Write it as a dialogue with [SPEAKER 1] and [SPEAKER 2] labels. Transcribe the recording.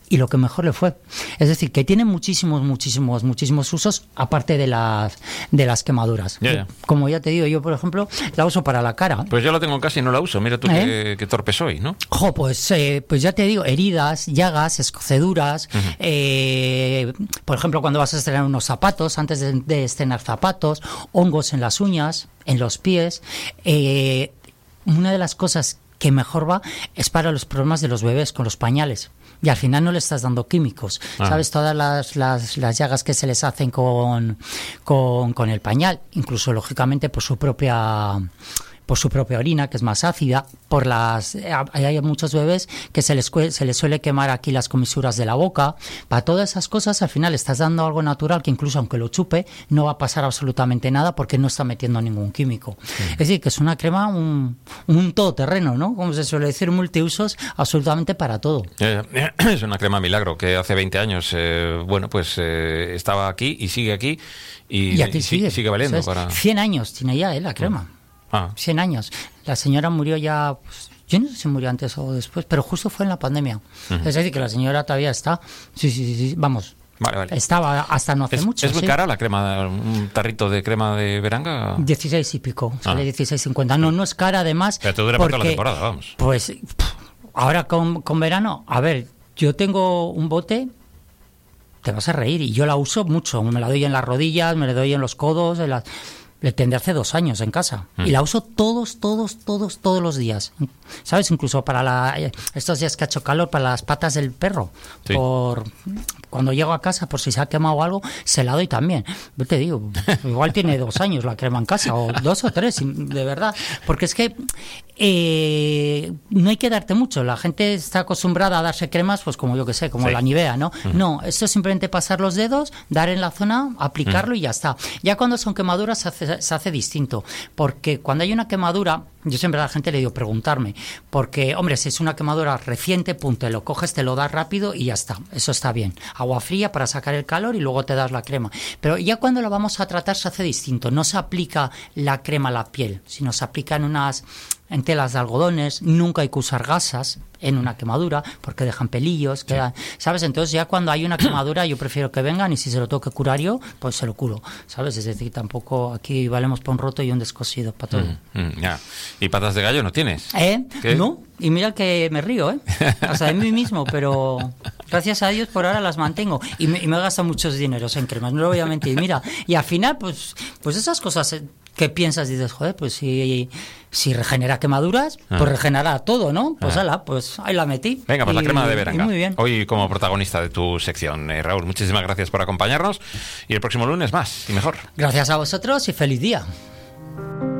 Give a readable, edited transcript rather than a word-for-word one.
[SPEAKER 1] y lo que mejor le fue. Es decir, que tiene muchísimos usos, aparte de las quemaduras.
[SPEAKER 2] Ya.
[SPEAKER 1] Como ya te digo, yo, por ejemplo, la uso para la cara.
[SPEAKER 2] Pues yo la tengo casi y no la uso. Mira tú qué torpe soy, ¿no?
[SPEAKER 1] Pues ya te digo, heridas, llagas, escoceduras. Por ejemplo, cuando vas a estrenar unos zapatos, antes de estrenar zapatos, hongos en las uñas, en los pies. Una de las cosas que mejor va es para los problemas de los bebés con los pañales. Y al final no le estás dando químicos. ¿Sabes? Todas las llagas que se les hacen con el pañal, incluso lógicamente por su propia orina, que es más ácida, hay muchos bebés que se les suele quemar aquí las comisuras de la boca. Para todas esas cosas, al final estás dando algo natural que incluso aunque lo chupe, no va a pasar absolutamente nada porque no está metiendo ningún químico. Es decir, que es una crema, un todoterreno, ¿no? Como se suele decir, multiusos absolutamente para todo.
[SPEAKER 2] Es una crema milagro que hace 20 años, estaba aquí y sigue aquí y
[SPEAKER 1] aquí sigue
[SPEAKER 2] valiendo.
[SPEAKER 1] Para 100 años tiene ya la crema. 100 años. La señora murió ya, pues, yo no sé si murió antes o después, pero justo fue en la pandemia. Es decir, que la señora todavía está. Sí, vamos.
[SPEAKER 2] Vale.
[SPEAKER 1] Estaba hasta no hace mucho.
[SPEAKER 2] ¿Es muy cara la crema, un tarrito de crema de Beranga?
[SPEAKER 1] 16 y pico, sale 16,50. No es cara además.
[SPEAKER 2] Pero te dura para toda la temporada, vamos.
[SPEAKER 1] Pues ahora con verano, a ver, yo tengo un bote, te vas a reír, y yo la uso mucho. Me la doy en las rodillas, me la doy en los codos, le tendré hace 2 años en casa. Y la uso todos los días. ¿Sabes? Incluso para estos días que ha hecho calor, para las patas del perro. Sí. Cuando llego a casa, por si se ha quemado algo, se la doy también. Yo te digo, igual tiene 2 años la crema en casa, o 2 o 3, de verdad. Porque es que no hay que darte mucho. La gente está acostumbrada a darse cremas, pues como yo que sé, como la Nivea, ¿no? No, esto es simplemente pasar los dedos, dar en la zona, aplicarlo y ya está. Ya cuando son quemaduras se hace distinto. Porque cuando hay una quemadura, yo siempre a la gente le digo preguntarme, porque, hombre, si es una quemadura reciente, te lo coges, te lo das rápido y ya está. Eso está bien. Agua fría para sacar el calor y luego te das la crema. Pero ya cuando la vamos a tratar se hace distinto. No se aplica la crema a la piel, sino se aplica en telas de algodones. Nunca hay que usar gasas en una quemadura porque dejan pelillos, ¿sabes? Entonces ya cuando hay una quemadura yo prefiero que vengan y si se lo tengo que curar yo, pues se lo curo, ¿sabes? Es decir, tampoco aquí valemos para un roto y un descosido, para todo.
[SPEAKER 2] Ya. ¿Y patas de gallo no tienes?
[SPEAKER 1] No, y mira que me río, hasta de mí mismo, pero gracias a Dios por ahora las mantengo y me he gastado muchos dineros en cremas, no lo voy a mentir, mira, y al final pues esas cosas que piensas, dices, joder, pues si regenera quemaduras, pues regenerará todo, ¿no? Pues pues ahí la metí.
[SPEAKER 2] Venga, pues la crema de Beranga.
[SPEAKER 1] Muy bien.
[SPEAKER 2] Hoy como protagonista de tu sección. Raúl, muchísimas gracias por acompañarnos y el próximo lunes más y mejor.
[SPEAKER 1] Gracias a vosotros y feliz día.